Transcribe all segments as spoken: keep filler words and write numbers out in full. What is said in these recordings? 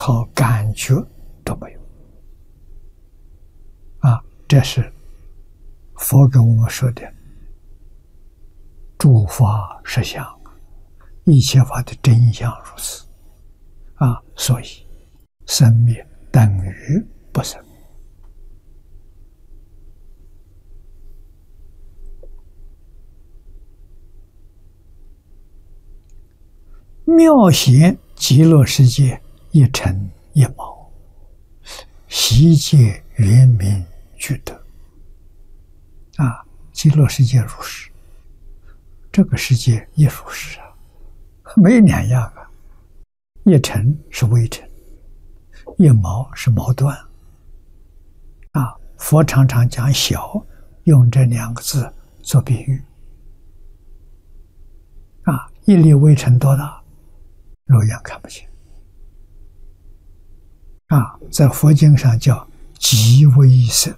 好感觉都没有啊！这是佛跟我们说的诸法实相，一切法的真相如此啊！所以生灭等于不生。妙贤极乐世界一尘一毛，悉界圆明具德啊！极乐世界如是，这个世界也如是啊，没两样啊。一尘是微尘，一毛是毛断啊。佛常常讲小，用这两个字做比喻啊。一粒微尘多大？肉眼看不见啊，在佛经上叫极微色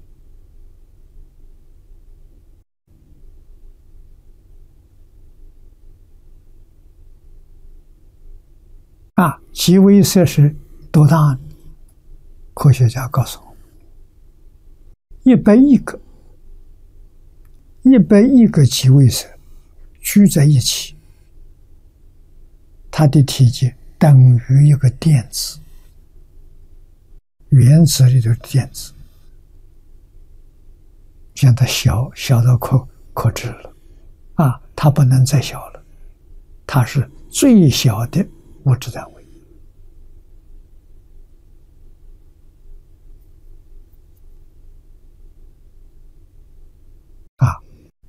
啊。极微色是多大呢？科学家告诉我，一百亿个，一百亿个极微色聚在一起，它的体积等于一个电子，原子里头的电子，现在小小到可可知了啊，它不能再小了，它是最小的物质单位啊。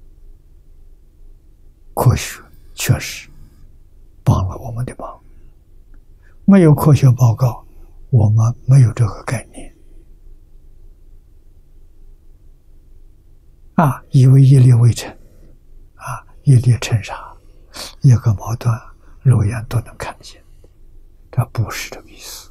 科学确实帮了我们的忙，没有科学报告，我们没有这个概念啊，以为一粒微尘啊，一粒尘沙，一个毛断，肉眼都能看见，这不是这个意思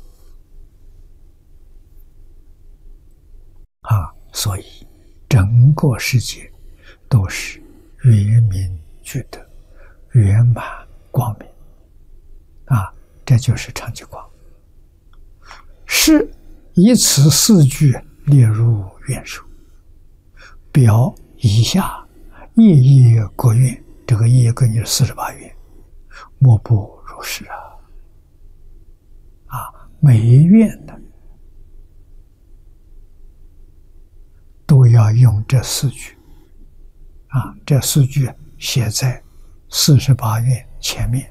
啊。所以整个世界都是圆明具德，圆满光明啊，这就是常寂光。是以此四句列入愿受，表以下夜夜各愿，这个夜跟你四十八愿，莫不如是啊！啊，每一愿的都要用这四句啊，这四句写在四十八愿前面，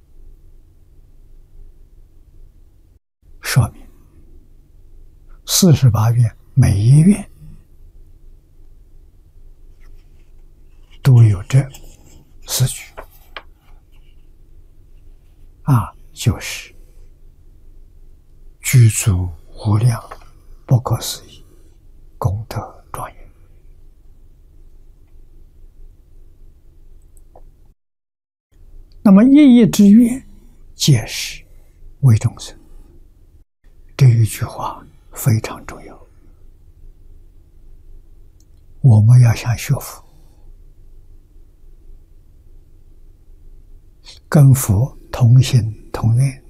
说明四十八愿每一愿都有这四句啊，就是具足无量不可思议功德庄严。那么一叶之愿，皆是为众生，这一句话非常重要。我们要想学佛，跟佛同心同愿，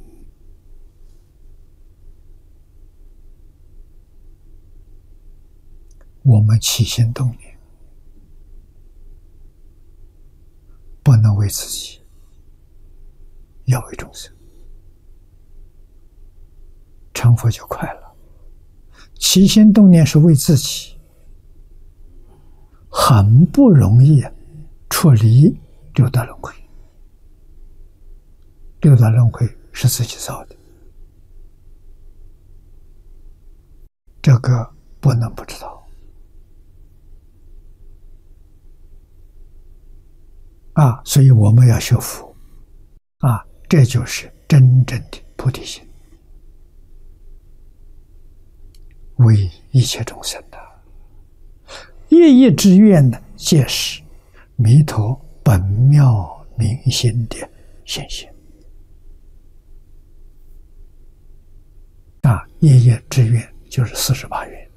我们起心动念不能为自己，要为众生，成佛就快了。起心动念是为自己，很不容易出离六道轮回。六道轮回是自己造的，这个不能不知道啊！所以我们要学佛啊，这就是真正的菩提心，为一切众生的业业之愿呢，皆是弥陀本妙明心的显现啊！业业之愿就是四十八愿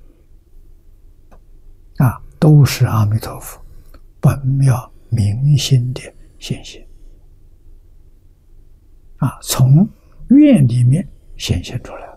啊，都是阿弥陀佛本妙明心的显现啊！从愿里面显现出来。